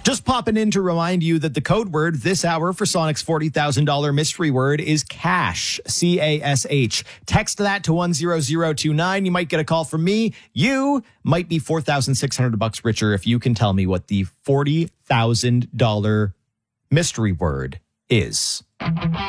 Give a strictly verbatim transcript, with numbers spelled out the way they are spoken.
Just popping in to remind you that the code word this hour for Sonic's forty thousand dollars mystery word is cash, C A S H. Text that to one zero zero two nine. You might get a call from me. You might be four thousand six hundred bucks richer if you can tell me what the forty thousand dollars mystery word is.